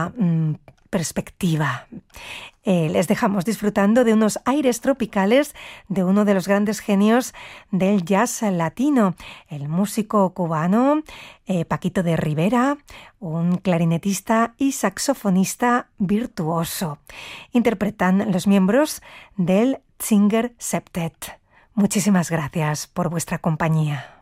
otra perspectiva. Les dejamos disfrutando de unos aires tropicales de uno de los grandes genios del jazz latino, el músico cubano Paquito de Rivera, un clarinetista y saxofonista virtuoso. Interpretan los miembros del Singer Septet. Muchísimas gracias por vuestra compañía.